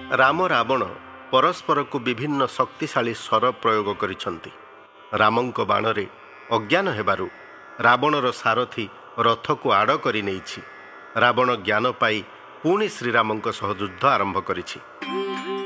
ରାମ ରାବଣ ପରସ୍ପରକୁ ବିଭିନ୍ନ ଶକ୍ତିଶାଳୀ ଶର ପ୍ରୟୋଗ କରିଛନ୍ତି। ରାମଙ୍କ ବାଣରେ ଅଜ୍ଞାନ ହେବାରୁ ରାବଣର ସାରଥୀ ରଥକୁ ଆଡ଼ କରି ନେଇଛି। ରାବଣ ଜ୍ଞାନ ପାଇ ପୁଣି ଶ୍ରୀରାମଙ୍କ ସହ ଯୁଦ୍ଧ ଆରମ୍ଭ କରିଛି।